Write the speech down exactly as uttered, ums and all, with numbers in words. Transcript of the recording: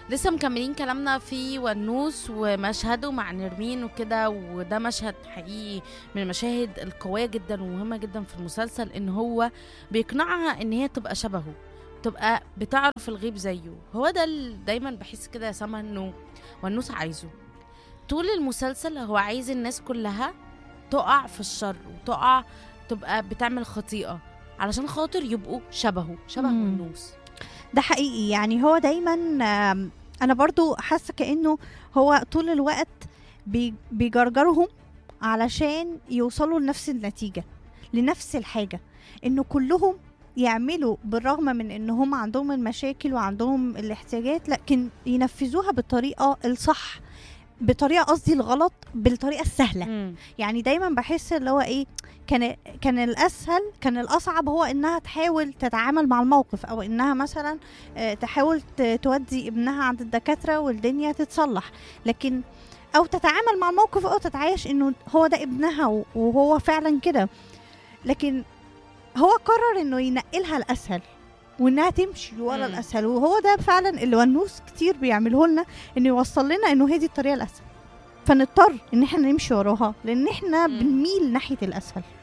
لسه مكملين كلامنا في ونوس ومشهده مع نرمين وكده، وده مشهد حقيقي من المشاهد القوية جدا ومهمة جدا في المسلسل، ان هو بيقنعها ان هي تبقى شبهه، تبقى بتعرف الغيب زيه. هو ده اللي دايما بحس كده يا سما انه ونوس عايزه طول المسلسل. هو عايز الناس كلها تقع في الشر وتقع تبقى بتعمل خطيئة علشان خاطر يبقوا شبهه شبه مم. ونوس. ده حقيقي، يعني هو دايما آم، انا برضو حاسه كانه هو طول الوقت بي- بيجرجرهم علشان يوصلوا لنفس النتيجه، لنفس الحاجه، انه كلهم يعملوا بالرغم من ان هم عندهم المشاكل وعندهم الاحتياجات، لكن ينفذوها بالطريقه الصح، بطريقه قصدي الغلط بالطريقه السهله. مم. يعني دايما بحس اللي هو ايه، كان كان الاسهل، كان الاصعب هو انها تحاول تتعامل مع الموقف، او انها مثلا آه، تحاول ت- تودي ابنها عند الدكاتره والدنيا تتصلح، لكن او تتعامل مع الموقف او تتعايش انه هو ده ابنها و- وهو فعلا كده. لكن هو قرر انه ينقلها الاسهل وانها تمشي ورا مم. الاسهل، وهو ده فعلا اللي ونوس كتير بيعمله لنا، انه يوصل لنا انه هي دي الطريقه الاسهل، فنضطر ان احنا نمشي وراها لان احنا مم. بنميل ناحيه الاسهل.